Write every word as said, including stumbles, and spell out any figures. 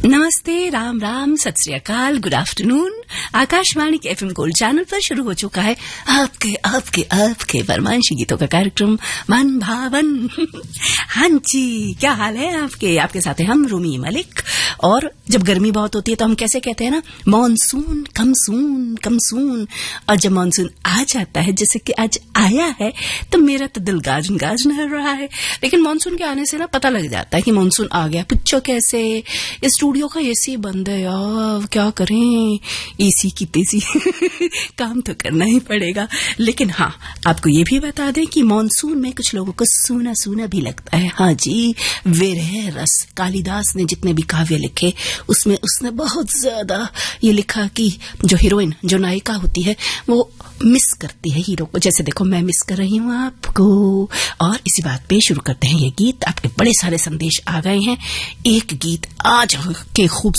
नमस्ते, राम राम, सत श्री अकाल, गुड आफ्टरनून। आकाशवाणी के एफएम गोल्ड चैनल पर शुरू हो चुका है आपके आपके आपके फरमाइशी गीतों का कार्यक्रम मन भावन। हाँ जी, क्या हाल है आपके? आपके साथ है हम रूमी मलिक। और जब गर्मी बहुत होती है तो हम कैसे कहते हैं ना, मॉनसून कम सून कम सून। और जब मॉनसून आ जाता है, जैसे कि आज आया है, तो मेरा तो दिल गाजन गाजन हो रहा है। लेकिन मॉनसून के आने से ना पता लग जाता है कि मॉनसून आ गया। पुच्छो कैसे, इस स्टूडियो का एसी बंद है यार, क्या करें, एसी की तेजी। काम तो करना ही पड़ेगा। लेकिन हाँ, आपको ये भी बता दें कि मॉनसून में कुछ लोगों को सूना सूना भी लगता है। हाँ जी, विरह रस, कालिदास ने जितने भी काव्य लिखे उसमें उसने बहुत ज्यादा ये लिखा कि जो हीरोइन, जो नायिका होती है, वो मिस करती है हीरो को। जैसे देखो, मैं मिस कर रही हूँ आपको। और इसी बात पे शुरू करते हैं ये गीत। आपके बड़े सारे संदेश आ गए हैं। एक गीत आज के खूब